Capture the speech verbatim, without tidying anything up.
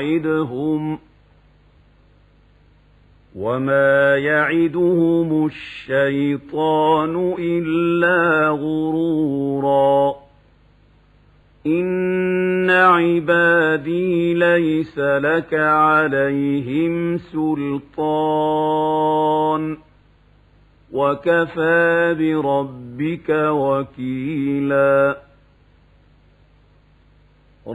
يعدهم وما يعدهم الشيطان إلا غرورا إن عبادي ليس لك عليهم سلطان وكفى بربك وكيلا